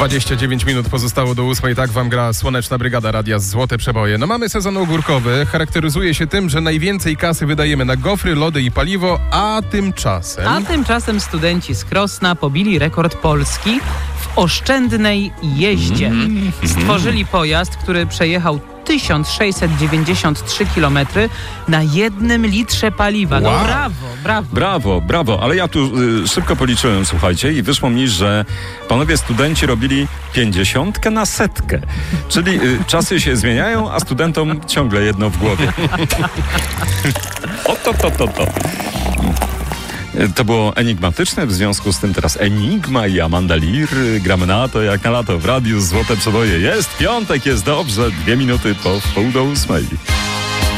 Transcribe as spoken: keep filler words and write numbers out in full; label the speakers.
Speaker 1: dwadzieścia dziewięć minut pozostało do ósmej. Tak wam gra Słoneczna Brygada Radia Złote Przeboje. No mamy sezon ogórkowy. Charakteryzuje się tym, że najwięcej kasy wydajemy na gofry, lody i paliwo, a tymczasem...
Speaker 2: A tymczasem studenci z Krosna pobili rekord Polski w oszczędnej jeździe. Stworzyli pojazd, który przejechał tysiąc sześćset dziewięćdziesiąt trzy kilometry na jednym litrze paliwa. No
Speaker 1: Wow.
Speaker 2: brawo, brawo.
Speaker 3: Brawo, brawo, ale ja tu y, szybko policzyłem, słuchajcie, i wyszło mi, że panowie studenci robili pięćdziesiątkę na setkę. Czyli y, czasy się zmieniają, a studentom ciągle jedno w głowie. O to, to, to, to. To było enigmatyczne, w związku z tym teraz Enigma i Amanda Lear. Gramy na to jak na lato w Radiu Złote Przeboje. Jest piątek, jest dobrze, dwie minuty po wpół do ósmej.